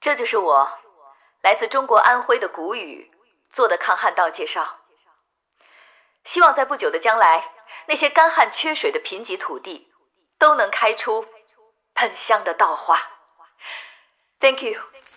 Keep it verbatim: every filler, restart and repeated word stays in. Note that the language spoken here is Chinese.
这就是我来自中国安徽的谷雨做的抗旱道介绍。希望在不久的将来，那些干旱缺水的贫瘠土地都能开出喷香的稻花。Thank you。